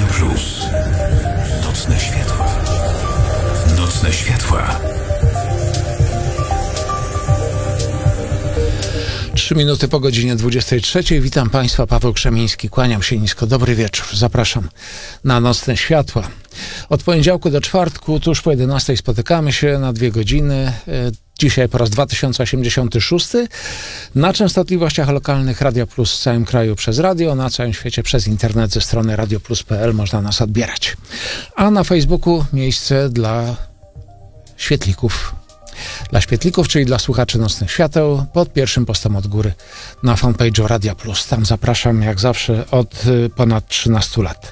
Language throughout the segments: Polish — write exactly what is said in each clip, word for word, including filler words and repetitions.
Plus. Nocne światła. Nocne światła. Trzy minuty po godzinie dwudziestej trzeciej. Witam Państwa, Paweł Krzemiński. Kłaniam się nisko. Dobry wieczór. Zapraszam na Nocne Światła. Od poniedziałku do czwartku, tuż po jedenastej spotykamy się na dwie godziny. Dzisiaj po raz dwa tysiące osiemdziesiąty szósty na częstotliwościach lokalnych Radia Plus w całym kraju przez radio, na całym świecie przez internet ze strony radio plus kropka p l można nas odbierać. A na Facebooku miejsce dla świetlików. Dla świetlików, czyli dla słuchaczy Nocnych Świateł, pod pierwszym postem od góry na fanpage'u Radia Plus. Tam zapraszam jak zawsze od ponad trzynastu lat.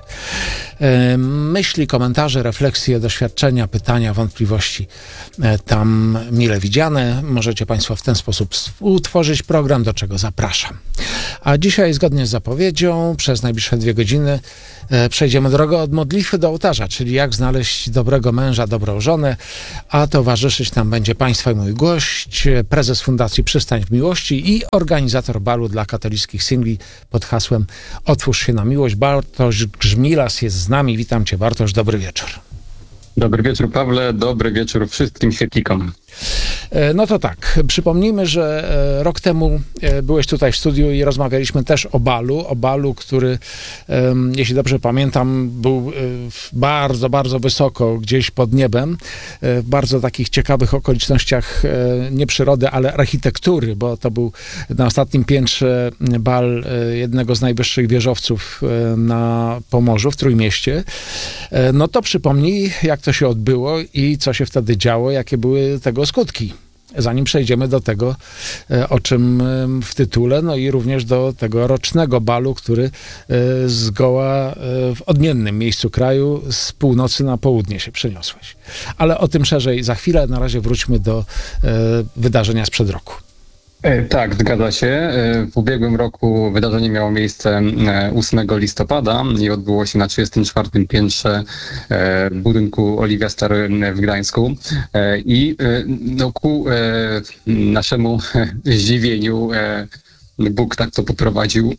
Myśli, komentarze, refleksje, doświadczenia, pytania, wątpliwości tam mile widziane. Możecie Państwo w ten sposób utworzyć program, do czego zapraszam. A dzisiaj, zgodnie z zapowiedzią, przez najbliższe dwie godziny przejdziemy drogę od modlitwy do ołtarza, czyli jak znaleźć dobrego męża, dobrą żonę, a towarzyszyć nam będzie Państwa i mój gość, prezes Fundacji Przystań w Miłości i organizator balu dla katolickich singli pod hasłem Otwórz się na miłość. Bartosz Grzmilas jest z nami. Witam Cię, Bartosz, dobry wieczór. Dobry wieczór, Pawle, dobry wieczór wszystkim świetlikom. No to tak, przypomnijmy, że rok temu byłeś tutaj w studiu i rozmawialiśmy też o balu, o balu, który, jeśli dobrze pamiętam, był bardzo, bardzo wysoko gdzieś pod niebem, w bardzo takich ciekawych okolicznościach, nie przyrody, ale architektury, bo to był na ostatnim piętrze bal jednego z najwyższych wieżowców na Pomorzu, w Trójmieście. No to przypomnij, jak to się odbyło i co się wtedy działo, jakie były tego skutki, zanim przejdziemy do tego, o czym w tytule, no i również do tego rocznego balu, który zgoła w odmiennym miejscu kraju z północy na południe się przeniosłeś. Ale o tym szerzej za chwilę. Na razie wróćmy do wydarzenia sprzed roku. Tak, zgadza się. W ubiegłym roku wydarzenie miało miejsce ósmego listopada i odbyło się na trzydziestym czwartym piętrze budynku Oliwia Stary w Gdańsku. I no, ku naszemu zdziwieniu Bóg tak to poprowadził,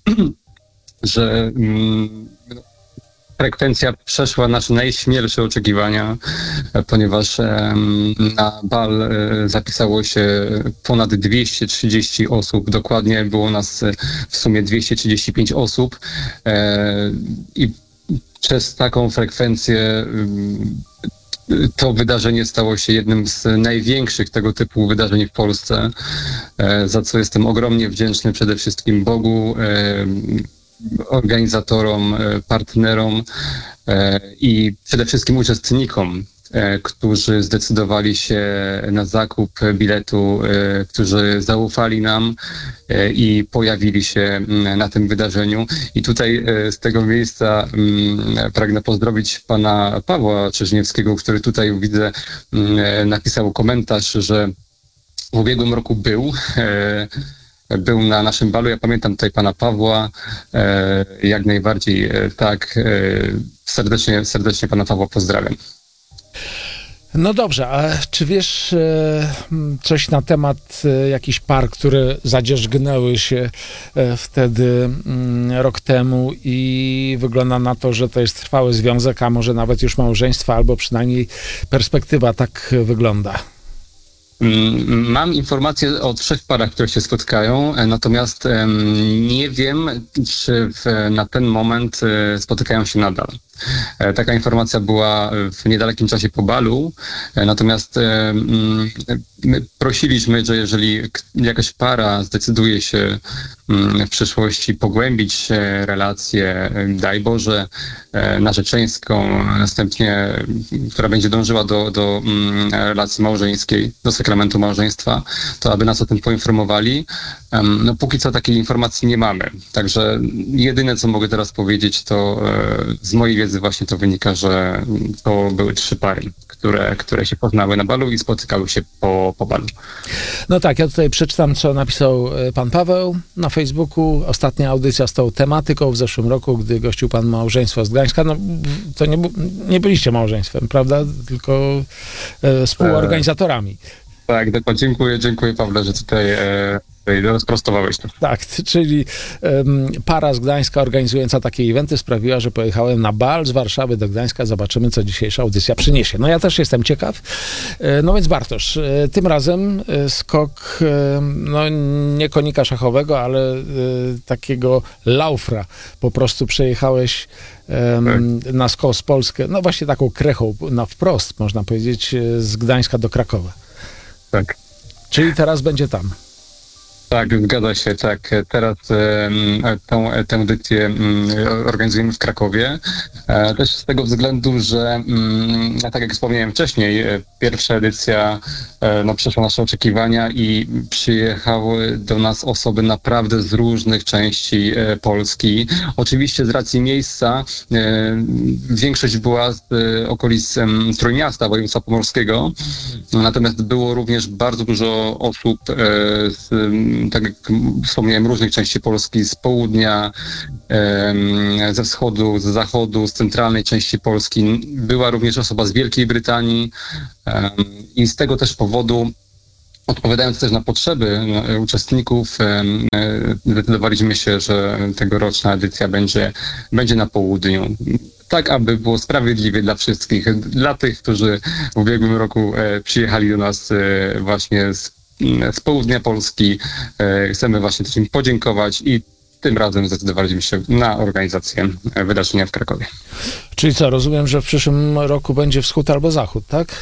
że frekwencja przeszła nasze najśmielsze oczekiwania, ponieważ na bal zapisało się ponad dwieście trzydzieści osób. Dokładnie było nas w sumie dwieście trzydzieści pięć osób i przez taką frekwencję to wydarzenie stało się jednym z największych tego typu wydarzeń w Polsce, za co jestem ogromnie wdzięczny przede wszystkim Bogu, organizatorom, partnerom i przede wszystkim uczestnikom, którzy zdecydowali się na zakup biletu, którzy zaufali nam i pojawili się na tym wydarzeniu. I tutaj z tego miejsca pragnę pozdrowić pana Pawła Trzeźniewskiego, który tutaj widzę napisał komentarz, że w ubiegłym roku był Był na naszym balu. Ja pamiętam tutaj pana Pawła, e, jak najbardziej e, tak. E, serdecznie, serdecznie pana Pawła pozdrawiam. No dobrze, a czy wiesz e, coś na temat e, jakichś par, które zadzierzgnęły się e, wtedy m, rok temu i wygląda na to, że to jest trwały związek, a może nawet już małżeństwo, albo przynajmniej perspektywa tak wygląda? Mam informacje o trzech parach, które się spotkają, natomiast nie wiem, czy w, na ten moment spotykają się nadal. Taka informacja była w niedalekim czasie po balu, natomiast my prosiliśmy, że jeżeli jakaś para zdecyduje się w przyszłości pogłębić relację, daj Boże, narzeczeńską, następnie, która będzie dążyła do, do relacji małżeńskiej, do sakramentu małżeństwa, to aby nas o tym poinformowali. No póki co takiej informacji nie mamy. Także jedyne, co mogę teraz powiedzieć, to z mojej wiedzy właśnie to wynika, że to były trzy pary, które, które się poznały na balu i spotykały się po, po balu. No tak, ja tutaj przeczytam, co napisał pan Paweł na Facebooku. Ostatnia audycja z tą tematyką w zeszłym roku, gdy gościł pan małżeństwo z Gdańska. No to nie, nie byliście małżeństwem, prawda? Tylko e, współorganizatorami. Tak, dokładnie. Dziękuję, dziękuję Pawle, że tutaj e, tutaj rozprostowałeś to. Tak, czyli um, para z Gdańska organizująca takie eventy sprawiła, że pojechałem na bal z Warszawy do Gdańska. Zobaczymy, co dzisiejsza audycja przyniesie. No ja też jestem ciekaw. E, no więc Bartosz, e, tym razem e, skok, e, no nie konika szachowego, ale e, takiego laufra. Po prostu przejechałeś e, tak. na skos Polskę, no właśnie taką krechą, na wprost, można powiedzieć, e, z Gdańska do Krakowa. Tak. Czyli teraz będzie tam. Tak, zgadza się, tak. Teraz e, tą, tę edycję m, organizujemy w Krakowie. E, też z tego względu, że m, tak jak wspomniałem wcześniej, e, pierwsza edycja e, no, przeszła nasze oczekiwania i przyjechały do nas osoby naprawdę z różnych części e, Polski. Oczywiście z racji miejsca e, większość była z e, okolic e, Trójmiasta, województwa pomorskiego, natomiast było również bardzo dużo osób e, z tak jak wspomniałem, różnych części Polski, z południa, ze wschodu, z zachodu, z centralnej części Polski. Była również osoba z Wielkiej Brytanii i z tego też powodu, odpowiadając też na potrzeby uczestników, zdecydowaliśmy się, że tegoroczna edycja będzie, będzie na południu. Tak, aby było sprawiedliwie dla wszystkich. Dla tych, którzy w ubiegłym roku przyjechali do nas właśnie z z południa Polski. Chcemy właśnie też im podziękować i tym razem zdecydowaliśmy się na organizację wydarzenia w Krakowie. Czyli co, rozumiem, że w przyszłym roku będzie wschód albo zachód, tak?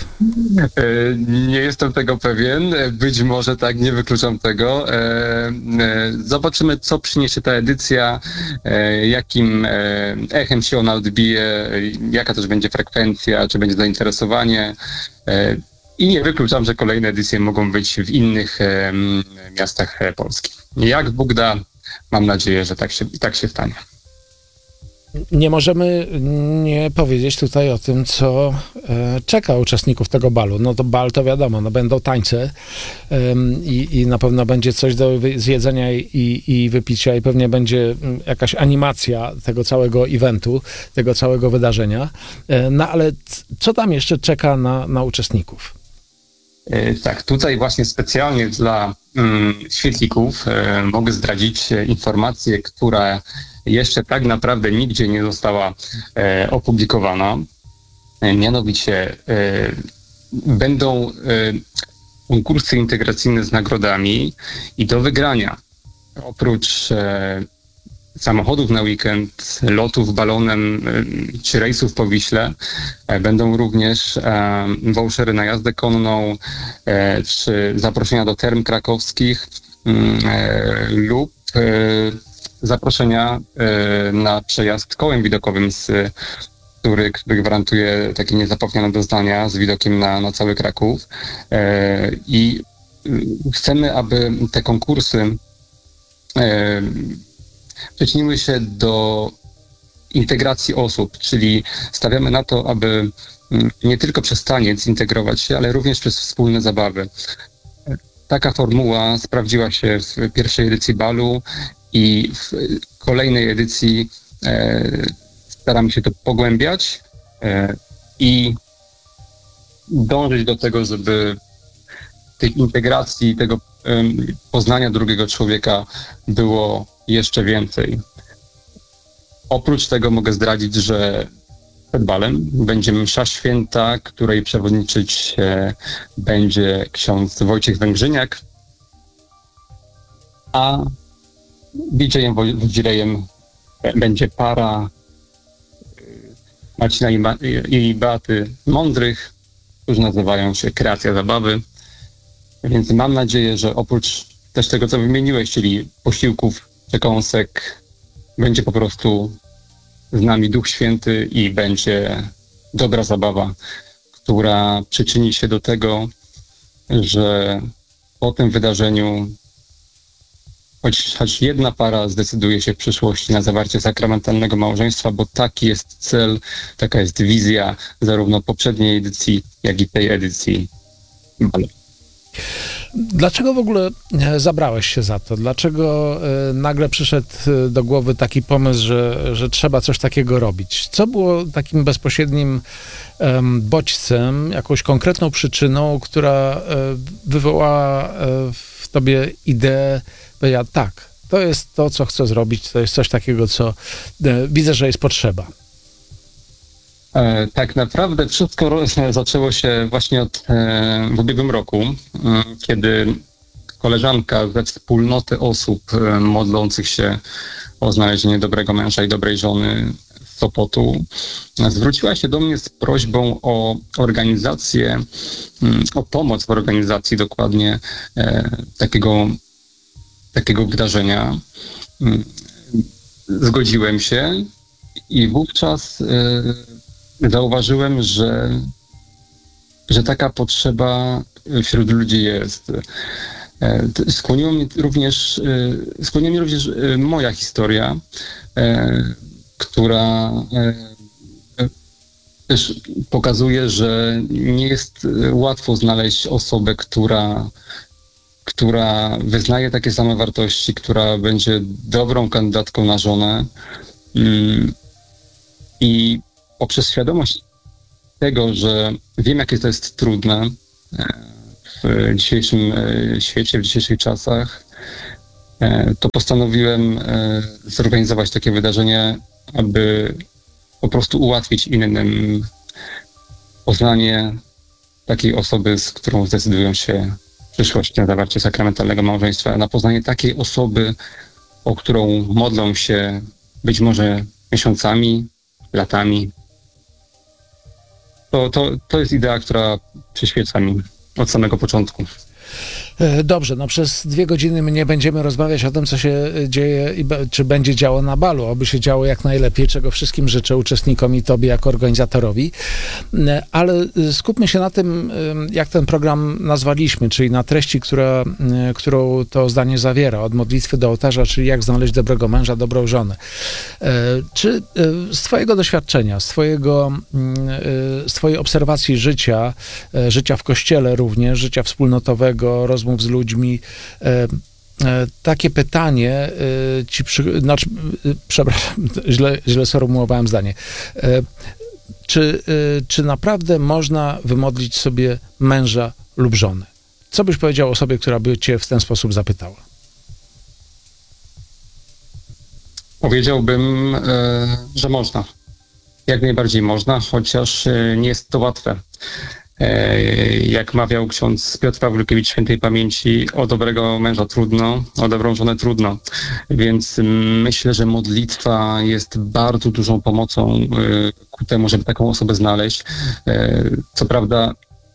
Nie jestem tego pewien. Być może tak, nie wykluczam tego. Zobaczymy, co przyniesie ta edycja, jakim echem się ona odbije, jaka też będzie frekwencja, czy będzie zainteresowanie. I nie wykluczam, że kolejne edycje mogą być w innych e, miastach Polski. Jak Bóg da, mam nadzieję, że tak się, tak się stanie. Nie możemy nie powiedzieć tutaj o tym, co e, czeka uczestników tego balu. No to bal to wiadomo, no będą tańce e, i, i na pewno będzie coś do zjedzenia i, i wypicia i pewnie będzie jakaś animacja tego całego eventu, tego całego wydarzenia. E, no ale co tam jeszcze czeka na, na uczestników? Tak, tutaj właśnie specjalnie dla mm, świetlików e, mogę zdradzić informację, która jeszcze tak naprawdę nigdzie nie została e, opublikowana. E, mianowicie e, będą e, konkursy integracyjne z nagrodami i do wygrania oprócz e, samochodów na weekend, lotów balonem czy rejsów po Wiśle. Będą również vouchery na jazdę konną czy zaproszenia do term krakowskich lub zaproszenia na przejazd kołem widokowym, z, który, który gwarantuje takie niezapomniane doznania z widokiem na, na cały Kraków. I chcemy, aby te konkursy przyczyniły się do integracji osób, czyli stawiamy na to, aby nie tylko przez taniec integrować się, ale również przez wspólne zabawy. Taka formuła sprawdziła się w pierwszej edycji balu i w kolejnej edycji e, staramy się to pogłębiać e, i dążyć do tego, żeby tych integracji, tego e, poznania drugiego człowieka było jeszcze więcej. Oprócz tego mogę zdradzić, że przed balem będzie msza święta, której przewodniczyć e, będzie ksiądz Wojciech Węgrzyniak, a D J-em, wodzirejem będzie para Marcina i, Ma- i Beaty Mądrych, którzy nazywają się Kreacja Zabawy. Więc mam nadzieję, że oprócz też tego, co wymieniłeś, czyli posiłków, przekąsek, będzie po prostu z nami Duch Święty i będzie dobra zabawa, która przyczyni się do tego, że po tym wydarzeniu choć, choć jedna para zdecyduje się w przyszłości na zawarcie sakramentalnego małżeństwa, bo taki jest cel, taka jest wizja zarówno poprzedniej edycji, jak i tej edycji balu. Dlaczego w ogóle zabrałeś się za to? Dlaczego nagle przyszedł do głowy taki pomysł, że, że trzeba coś takiego robić? Co było takim bezpośrednim um, bodźcem, jakąś konkretną przyczyną, która um, wywołała um, w w tobie ideę, powiedziała, tak, to jest to, co chcę zrobić, to jest coś takiego, co e, widzę, że jest potrzeba. E, tak naprawdę wszystko ro- zaczęło się właśnie od e, w ubiegłym roku, e, kiedy koleżanka ze wspólnoty osób e, modlących się o znalezienie dobrego męża i dobrej żony z Sopotu zwróciła się do mnie z prośbą o organizację, mm, o pomoc w organizacji dokładnie e, takiego, takiego wydarzenia. Mm, Zgodziłem się i wówczas e, zauważyłem, że, że taka potrzeba wśród ludzi jest. E, t- Skłoniło mnie również, e, skłoniła mnie również e, moja historia, e, która e, e, też pokazuje, że nie jest e, łatwo znaleźć osobę, która, która wyznaje takie same wartości, która będzie dobrą kandydatką na żonę. Mm, I poprzez świadomość tego, że wiem, jakie to jest trudne e, w dzisiejszym e, świecie, w dzisiejszych czasach, e, to postanowiłem e, zorganizować takie wydarzenie, aby po prostu ułatwić innym poznanie takiej osoby, z którą zdecydują się w przyszłości na zawarcie sakramentalnego małżeństwa, na poznanie takiej osoby, o którą modlą się być może miesiącami, latami. To, to, to jest idea, która przyświeca mi od samego początku. E, Dobrze, no przez dwie godziny my nie będziemy rozmawiać o tym, co się dzieje i be, czy będzie działo na balu, aby się działo jak najlepiej, czego wszystkim życzę uczestnikom i tobie jako organizatorowi. E, Ale skupmy się na tym, e, jak ten program nazwaliśmy, czyli na treści, która, e, którą to zdanie zawiera, od modlitwy do ołtarza, czyli jak znaleźć dobrego męża, dobrą żonę. E, Czy e, z twojego doświadczenia, z twojego, mm, e, z twojej obserwacji życia, e, życia w kościele również, życia wspólnotowego, rozmów z ludźmi, e, e, takie pytanie e, ci przy, znaczy, e, przepraszam, źle, źle sformułowałem zdanie. E, czy, e, czy naprawdę można wymodlić sobie męża lub żonę? Co byś powiedział osobie, która by cię w ten sposób zapytała? Powiedziałbym, e, że można. Jak najbardziej można, chociaż e, nie jest to łatwe. E, Jak mawiał ksiądz Piotr Pawlukiewicz świętej pamięci, o dobrego męża trudno, o dobrą żonę trudno. Więc mm, myślę, że modlitwa jest bardzo dużą pomocą e, ku temu, żeby taką osobę znaleźć. E, Co prawda,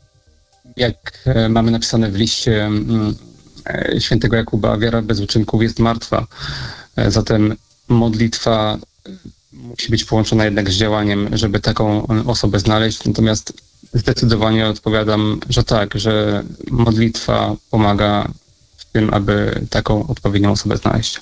jak e, mamy napisane w liście mm, e, świętego Jakuba, wiara bez uczynków jest martwa. E, Zatem modlitwa musi być połączona jednak z działaniem, żeby taką osobę znaleźć. Natomiast zdecydowanie odpowiadam, że tak, że modlitwa pomaga w tym, aby taką odpowiednią osobę znaleźć.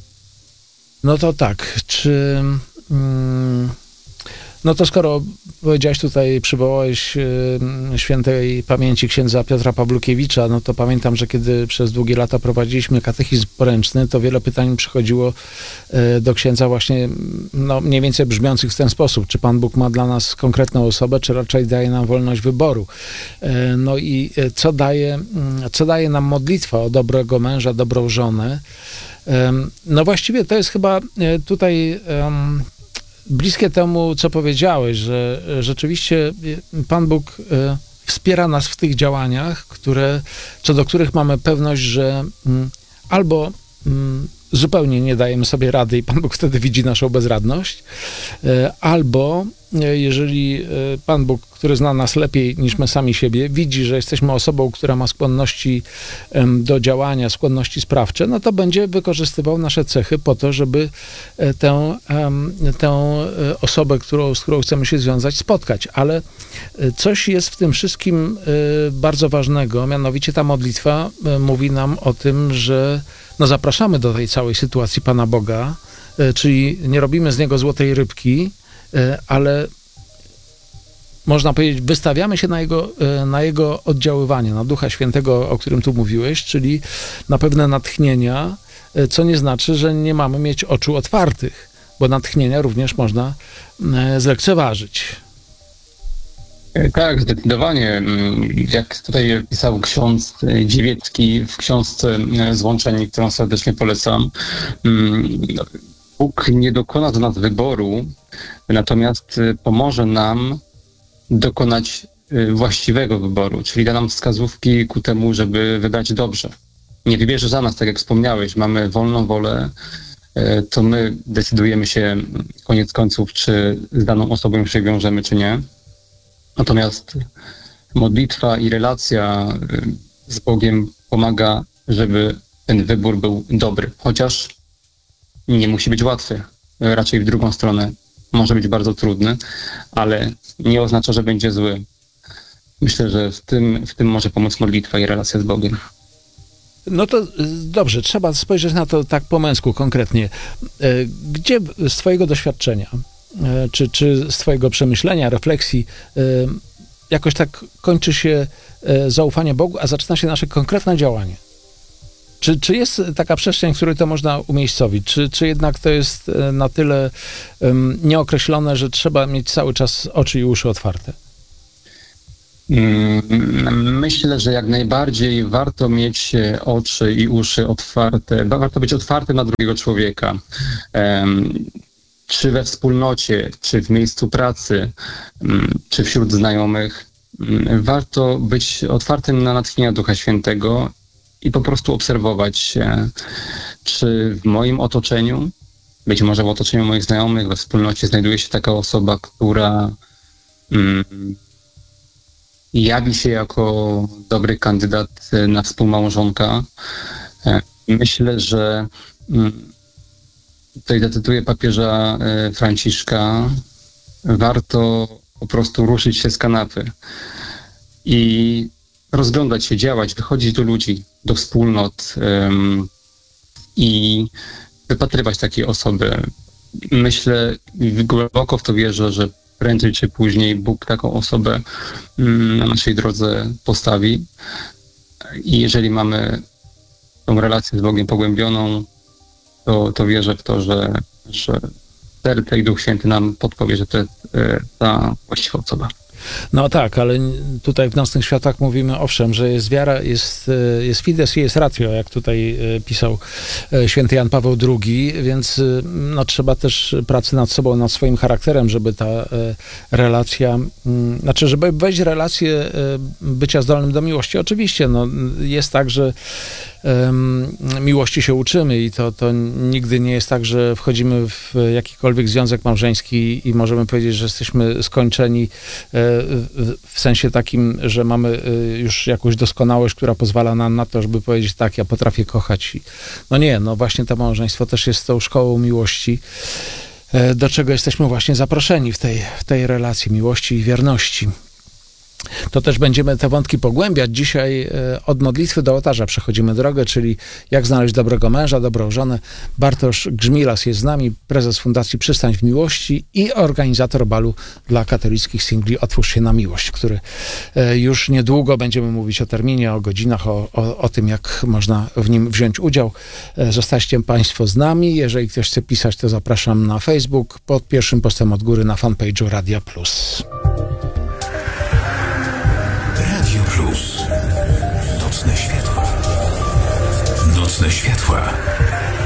No to tak, czy... Mm, no to skoro powiedziałeś tutaj, przywołałeś y, świętej pamięci księdza Piotra Pawlukiewicza, no to pamiętam, że kiedy przez długie lata prowadziliśmy katechizm poręczny, to wiele pytań przychodziło y, do księdza właśnie, no mniej więcej brzmiących w ten sposób. Czy Pan Bóg ma dla nas konkretną osobę, czy raczej daje nam wolność wyboru? Y, no i y, co daje, y, co daje nam modlitwa o dobrego męża, dobrą żonę? Y, no właściwie to jest chyba y, tutaj... Y, bliskie temu, co powiedziałeś, że rzeczywiście Pan Bóg wspiera nas w tych działaniach, które, co do których mamy pewność, że albo zupełnie nie dajemy sobie rady i Pan Bóg wtedy widzi naszą bezradność, albo jeżeli Pan Bóg, który zna nas lepiej niż my sami siebie, widzi, że jesteśmy osobą, która ma skłonności do działania, skłonności sprawcze, no to będzie wykorzystywał nasze cechy po to, żeby tę, tę osobę, którą, z którą chcemy się związać, spotkać. Ale coś jest w tym wszystkim bardzo ważnego, mianowicie ta modlitwa mówi nam o tym, że no zapraszamy do tej całej sytuacji Pana Boga, czyli nie robimy z Niego złotej rybki, ale można powiedzieć, wystawiamy się na jego, na jego oddziaływanie, na Ducha Świętego, o którym tu mówiłeś, czyli na pewne natchnienia, co nie znaczy, że nie mamy mieć oczu otwartych, bo natchnienia również można zlekceważyć. Tak, zdecydowanie. Jak tutaj pisał ksiądz Dziewiecki w książce Złączeni, którą serdecznie polecam, Bóg nie dokona za nas wyboru, natomiast pomoże nam dokonać właściwego wyboru, czyli da nam wskazówki ku temu, żeby wybrać dobrze. Nie wybierze za nas, tak jak wspomniałeś, mamy wolną wolę, to my decydujemy się koniec końców, czy z daną osobą się wiążemy, czy nie. Natomiast modlitwa i relacja z Bogiem pomaga, żeby ten wybór był dobry. Chociaż nie musi być łatwy. Raczej w drugą stronę może być bardzo trudny, ale nie oznacza, że będzie zły. Myślę, że w tym, w tym może pomóc modlitwa i relacja z Bogiem. No to dobrze, trzeba spojrzeć na to tak po męsku, konkretnie. Gdzie z twojego doświadczenia, czy, czy z twojego przemyślenia, refleksji, jakoś tak kończy się zaufanie Bogu, a zaczyna się nasze konkretne działanie? Czy, czy jest taka przestrzeń, w której to można umiejscowić? Czy, czy jednak to jest na tyle um, nieokreślone, że trzeba mieć cały czas oczy i uszy otwarte? Myślę, że jak najbardziej warto mieć oczy i uszy otwarte. Warto być otwartym na drugiego człowieka. Czy we wspólnocie, czy w miejscu pracy, czy wśród znajomych. Warto być otwartym na natchnienia Ducha Świętego i po prostu obserwować, czy w moim otoczeniu, być może w otoczeniu moich znajomych, we wspólnocie znajduje się taka osoba, która mm, jawi się jako dobry kandydat na współmałżonka. Myślę, że mm, tutaj zacytuję papieża Franciszka, warto po prostu ruszyć się z kanapy i rozglądać się, działać, wychodzić do ludzi, do wspólnot um, i wypatrywać takiej osoby. Myślę, głęboko w to wierzę, że prędzej czy później Bóg taką osobę um, na naszej drodze postawi. I jeżeli mamy tą relację z Bogiem pogłębioną, to, to wierzę w to, że, że serce i Duch Święty nam podpowie, że to jest e, ta właściwa osoba. No tak, ale tutaj w Nocnych Światłach mówimy, owszem, że jest wiara, jest, jest fides i jest ratio, jak tutaj pisał święty Jan Paweł drugi, więc no, trzeba też pracy nad sobą, nad swoim charakterem, żeby ta relacja, znaczy, żeby wejść w relację bycia zdolnym do miłości. Oczywiście, no, jest tak, że um, miłości się uczymy i to, to nigdy nie jest tak, że wchodzimy w jakikolwiek związek małżeński i możemy powiedzieć, że jesteśmy skończeni w sensie takim, że mamy już jakąś doskonałość, która pozwala nam na to, żeby powiedzieć tak, ja potrafię kochać. No nie, no właśnie to małżeństwo też jest tą szkołą miłości, do czego jesteśmy właśnie zaproszeni w tej, w tej relacji miłości i wierności. To też będziemy te wątki pogłębiać. Dzisiaj od modlitwy do ołtarza przechodzimy drogę, czyli jak znaleźć dobrego męża, dobrą żonę. Bartosz Grzmilas jest z nami, prezes Fundacji Przystań w Miłości i organizator balu dla katolickich singli Otwórz się na miłość, który już niedługo będziemy mówić o terminie, o godzinach, o, o, o tym, jak można w nim wziąć udział. Zostańcie Państwo z nami. Jeżeli ktoś chce pisać, to zapraszam na Facebook pod pierwszym postem od góry na fanpage'u Radia Plus. Radio Plus. Nocne światła. Nocne światła.